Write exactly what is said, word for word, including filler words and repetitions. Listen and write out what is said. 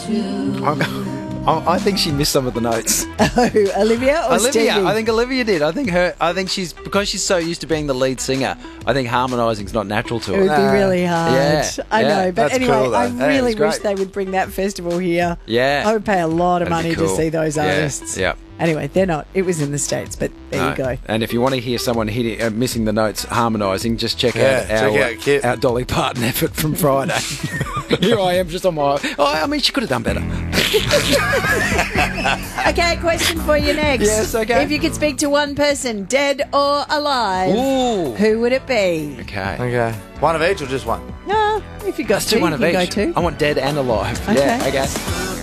I'm- I I think she missed some of the notes. Oh, Olivia or Olivia, Stevie? I think Olivia did. I think her. I think she's because she's so used to being the lead singer. I think harmonising's not natural to It her. would be really hard. Yeah, I yeah. know. But That's anyway, cool, though. I Yeah, really it's wish great. they would bring that festival here. Yeah. I would pay a lot of That'd be money to cool. see those Yeah, artists. yeah. Anyway, they're not. It was in the States, but there No. you go. And if you want to hear someone hitting, uh, missing the notes, harmonising, just check Yeah, out check our, out Kit. our Dolly Parton effort from Friday. Here I am, just on my. Oh, I mean, she could have done better. Okay, question for you next. Yes, okay. If you could speak to one person, dead or alive, Ooh. who would it be? Okay. Okay. One of each or just one? No, if you got Let's two, do one you of can each. go two. I want dead and alive. Okay. Yeah. Okay.